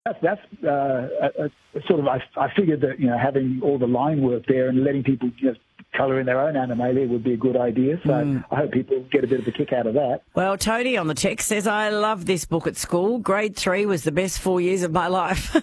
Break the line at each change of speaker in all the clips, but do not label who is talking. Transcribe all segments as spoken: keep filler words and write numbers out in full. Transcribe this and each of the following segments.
That's, that's uh, a, a sort of, I, I figured that, you know, having all the line work there and letting people just colour in their own Animalia would be a good idea. So mm. I hope people get a bit of a kick out of that.
Well, Tony on the text says, I love this book at school. Grade three was the best four years of my life.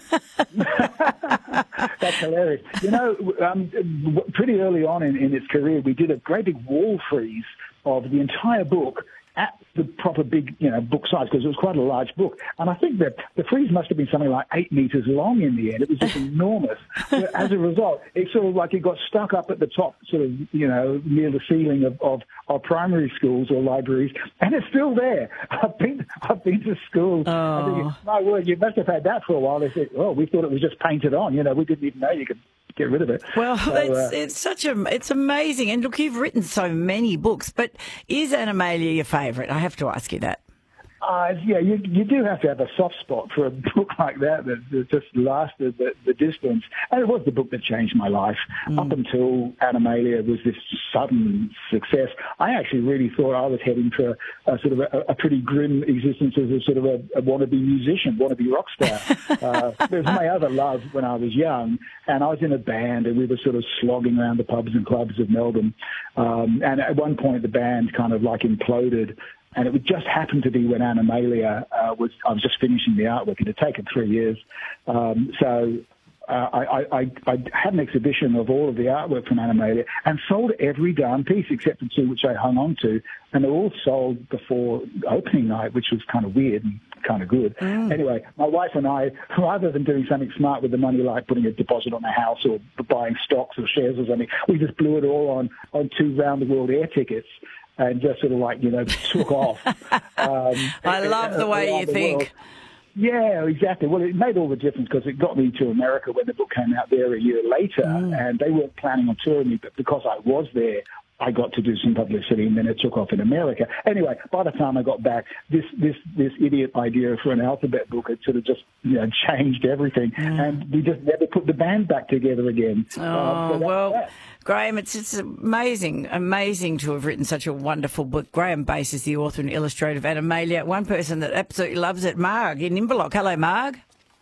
That's hilarious. You know, um, pretty early on in, in its career, we did a great big wall freeze of the entire book at the proper big, you know, book size, because it was quite a large book. And I think that the freeze must have been something like eight metres long in the end. It was just enormous. As a result, it sort of like it got stuck up at the top, sort of, you know, near the ceiling of, of our primary schools or libraries, and it's still there. I've been, I've been to school.
Oh.
I think, my word, you must have had that for a while. They said, oh, we thought it was just painted on. You know, we didn't even know you could get rid of it.
Well,
so,
it's,
uh,
it's such a, it's amazing. And look, you've written so many books, but is Animalia your favourite? I have to ask you that.
Uh, yeah, you, you do have to have a soft spot for a book like that that, that just lasted the, the distance. And it was the book that changed my life. Mm. Up until Animalia was this sudden success, I actually really thought I was heading for a, a sort of a, a pretty grim existence as a sort of a, a wannabe musician, wannabe rock star. uh, it was my other love when I was young, and I was in a band, and we were sort of slogging around the pubs and clubs of Melbourne. Um, and at one point, the band kind of like imploded. And it would just happen to be when Animalia uh, was, I was just finishing the artwork. It had taken three years. Um, so uh, I, I, I had an exhibition of all of the artwork from Animalia and sold every darn piece except the two which I hung on to. And they were all sold before opening night, which was kind of weird and kind of good. Mm. Anyway, my wife and I, rather than doing something smart with the money like putting a deposit on a house or buying stocks or shares or something, we just blew it all on, on two round-the-world air tickets. And just sort of like, you know, took off. Um,
I love the way you think.
World. Yeah, exactly. Well, it made all the difference because it got me to America when the book came out there a year later. Mm. And they weren't planning on touring me, but because I was there, I got to do some publicity, and then it took off in America. Anyway, by the time I got back, this this this idiot idea for an alphabet book had sort of just, you know, changed everything, mm. and we just never put the band back together again.
Oh, uh, so well, that. Graham, it's it's amazing, amazing to have written such a wonderful book. Graham Bass is the author and illustrator of Animalia. One person that absolutely loves it, Marg in Inverloch. Hello, Marg.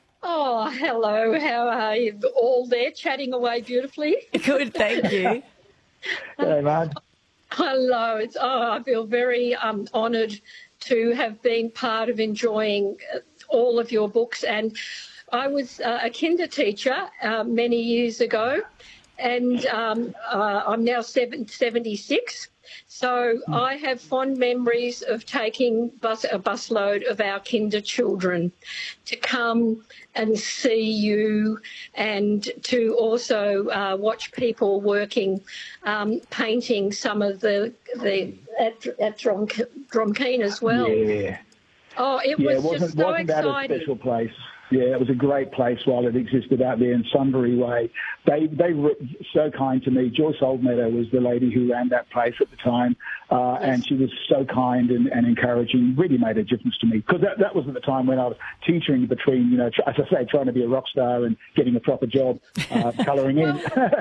Oh, hello. How are you all there, chatting away beautifully?
Good, thank you.
Hello, Marg.
Hello. It's, oh, I feel very um, honoured to have been part of enjoying all of your books. And I was uh, a kinder teacher uh, many years ago, and um, uh, I'm now seven, seventy-six. So mm. I have fond memories of taking bus, a busload of our kinder children to come and see you, and to also uh, watch people working, um, painting some of the, the at, at Drom, Dromkeen as well.
Yeah.
Oh, it
yeah,
was
wasn't,
just so
wasn't that
exciting.
a special place? Yeah, it was a great place while it existed out there in Sunbury Way. They they were so kind to me. Joyce Oldmeadow was the lady who ran that place at the time, uh, yes. and she was so kind and, and encouraging. Really made a difference to me, because that, that was at the time when I was teetering between, you know, as I say, trying to be a rock star and getting a proper job, uh, colouring in.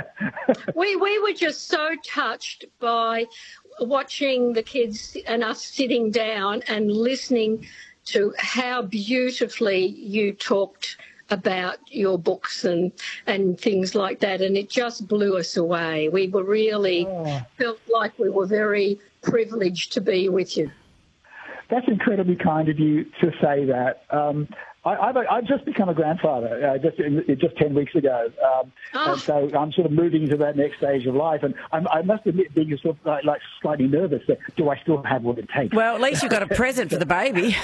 we we were just so touched by watching the kids and us sitting down and listening to how beautifully you talked about your books and, and things like that, and it just blew us away. We were really oh. felt like we were very privileged to be with you.
That's incredibly kind of you to say that. Um, I, I've, I've just become a grandfather uh, just just ten weeks ago, um, oh. and so I'm sort of moving into that next stage of life. And I'm, I must admit, being sort of like, like slightly nervous that do I still have what it takes?
Well, at least you've got a present for the baby.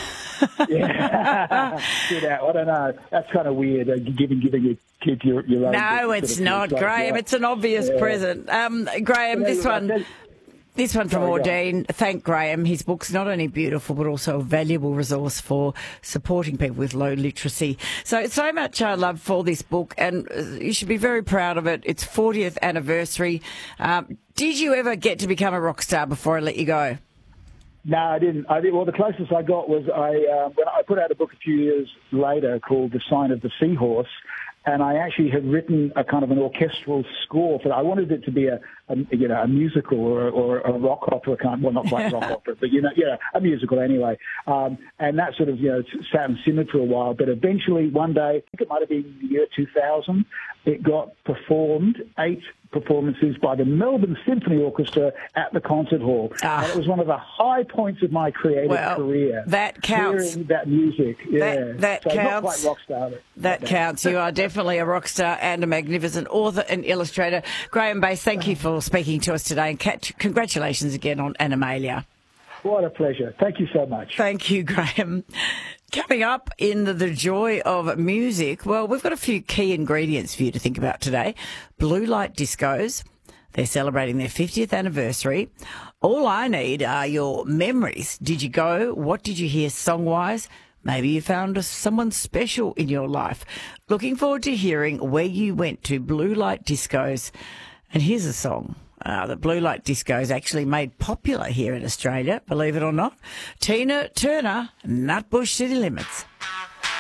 Yeah, you know, I don't know. That's kind of weird. Uh, giving giving your kids your your own.
No, it's not, like, Graham. Yeah. It's an obvious yeah. present. Um, Graham, this one. This one from Audine. Thank Graham. His book's not only beautiful but also a valuable resource for supporting people with low literacy. So, so much uh, love for this book, and you should be very proud of it. It's fortieth anniversary. Um, did you ever get to become a rock star before I let you go?
No, I didn't. I did. Well, the closest I got was I uh, when I put out a book a few years later called The Sign of the Seahorse. and I actually had written a kind of an orchestral score for that. I wanted it to be a, a you know, a musical or, or a rock opera kind. Well, not quite rock opera, but you know, yeah, a musical anyway. Um, and that sort of, you know, sat and simmered for a while. But eventually, one day, I think it might have been the year two thousand, it got performed, eight performances by the Melbourne Symphony Orchestra at the concert hall. Ah. And it was one of the high points of my creative
well,
career.
That counts.
Hearing that music. Yeah.
That, that
so
counts.
Not quite rock star. But
that counts. You are definitely a rock star and a magnificent author and illustrator. Graham Bass, thank you for speaking to us today, and catch, congratulations again on Animalia.
What a pleasure. Thank you so much.
Thank you, Graham. Coming up in the, the joy of music, well, we've got a few key ingredients for you to think about today. Blue Light Discos. They're celebrating their fiftieth anniversary. All I need are your memories. Did you go? What did you hear song-wise? Maybe you found someone special in your life. Looking forward to hearing where you went to Blue Light Discos. And here's a song uh, that Blue Light Discos actually made popular here in Australia, believe it or not. Tina Turner, Nutbush City Limits.